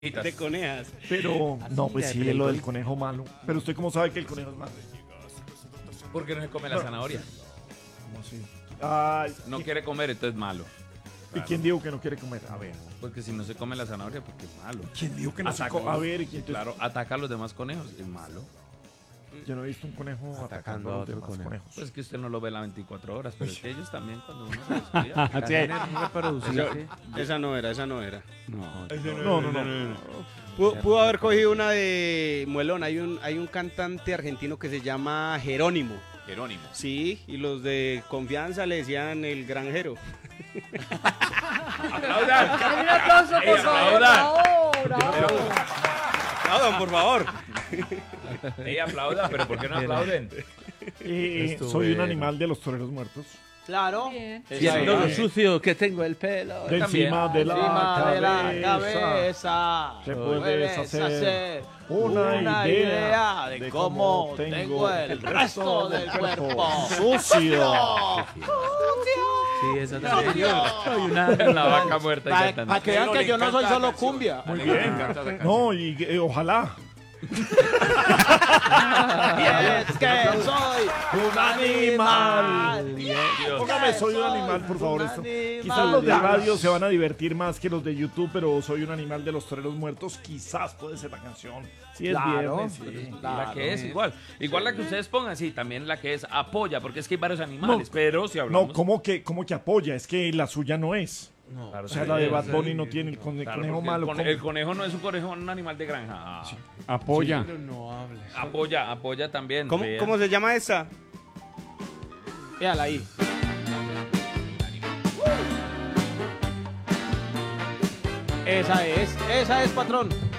De conejas. Pero, no, pues sí, lo del conejo malo. Pero usted cómo sabe que el conejo es malo. ¿Por qué no se come la zanahoria? ¿Cómo así? Ay, No quiere comer, entonces es malo. ¿y quién dijo que no quiere comer? A ver. Porque si no se come la zanahoria, porque es malo. ¿Quién dijo que no se Ataca- come? A ver, ¿y quién te... Claro, ataca a los demás conejos, es malo. Yo no he visto un conejo atacando a los demás conejos. Pues es que usted no lo ve las 24 horas, pero es que ellos también cuando uno se descuida. Esa no era. No. Pudo haber cogido una de Muelón. Hay un cantante argentino que se llama Jerónimo. Jerónimo. Sí, y los de confianza le decían el granjero. ¡Aplaudan! Un aplauso, por favor, bravo. Aplaudan, por favor. Ey, aplaudan, pero ¿por qué no aplauden? Soy un animal de los toreros muertos. Claro. Bien. Viendo lo sucio que tengo el pelo. De encima de la Encima de la cabeza. cabeza. Se puedes hacer una idea de cómo tengo el resto del cuerpo. Sucio. Sí, esa también. Soy una La vaca muerta y cantando. Para que vean que yo no soy solo cumbia. Muy bien. No, y ojalá. Y es que soy un animal. Póngame, soy un animal, por favor. Esto. animal. Quizás los de radio se van a divertir más que los de YouTube, pero soy un animal de los toreros muertos. Quizás puede ser la canción. Si es viernes. Sí. La que es igual. Igual la que ustedes pongan, sí, también la que es apoya, porque es que hay varios animales, pero si hablamos... No, ¿cómo que apoya? Es que la suya no es. Claro, O sea, sí, la de sí, Bad sí. Bunny no tiene el Claro, conejo porque malo. el conejo no es un conejo, un animal de granja. Apoya. Apoya también. ¿Cómo, vea. ¿Cómo se llama esa? Véala ahí. Esa es, patrón.